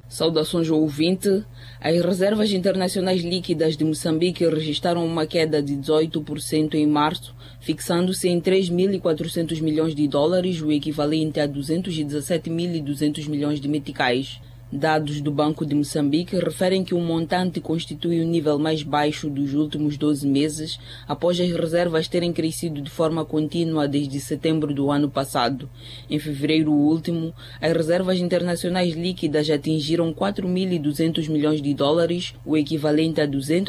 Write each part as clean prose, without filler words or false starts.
Saudações ao ouvinte. As reservas internacionais líquidas de Moçambique registraram uma queda de 18% em março, fixando-se em 3.400 milhões de dólares, o equivalente a 217.200 milhões de meticais. Dados do Banco de Moçambique referem que o montante constitui o nível mais baixo dos últimos 12 meses, após as reservas terem crescido de forma contínua desde setembro do ano passado. Em fevereiro último, as reservas internacionais líquidas atingiram 4.200 milhões de dólares, o equivalente a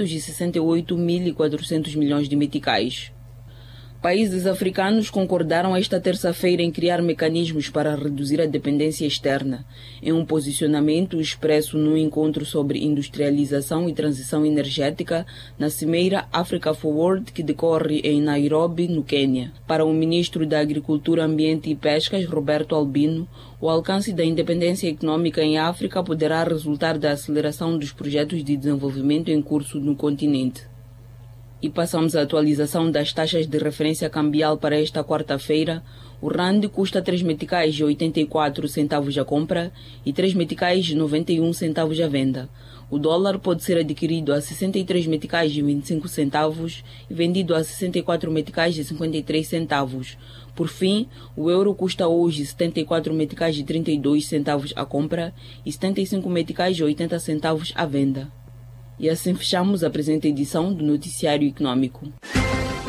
268.400 milhões de meticais. Países africanos concordaram esta terça-feira em criar mecanismos para reduzir a dependência externa, em um posicionamento expresso no encontro sobre industrialização e transição energética na Cimeira Africa Forward, que decorre em Nairobi, no Quênia. Para o ministro da Agricultura, Ambiente e Pescas, Roberto Albino, o alcance da independência econômica em África poderá resultar da aceleração dos projetos de desenvolvimento em curso no continente. E passamos à atualização das taxas de referência cambial para esta quarta-feira. O rand custa 3 meticais e 84 centavos a compra e 3 meticais e 91 centavos a venda. O dólar pode ser adquirido a 63 meticais e 25 centavos e vendido a 64 meticais e 53 centavos. Por fim, o euro custa hoje 74 meticais e 32 centavos a compra e 75 meticais e 80 centavos a venda. E assim fechamos a presente edição do Noticiário Econômico.